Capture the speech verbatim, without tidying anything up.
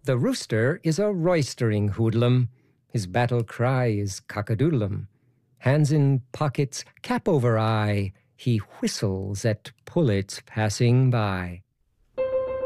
The rooster is a roystering hoodlum. His battle cry is cock-a-doodlum. Hands in pockets, cap over eye, he whistles at pullets passing by.